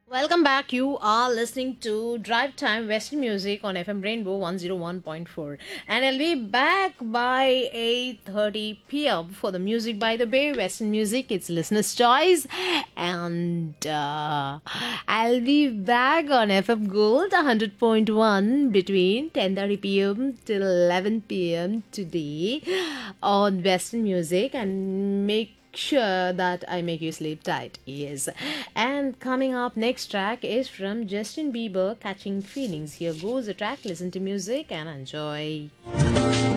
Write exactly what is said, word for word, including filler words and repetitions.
Welcome back. You are listening to Drive Time Western Music on F M Rainbow one oh one point four. And I'll be back by eight thirty p m for the Music by the Bay. Western Music, it's listener's choice. And uh, I'll be back on F M Gold one hundred point one between ten thirty p m till eleven p m today on Western Music, and make sure that I make you sleep tight. Yes. And coming up, next track is from Justin Bieber, Catching Feelings. Here goes the track. Listen to music and enjoy.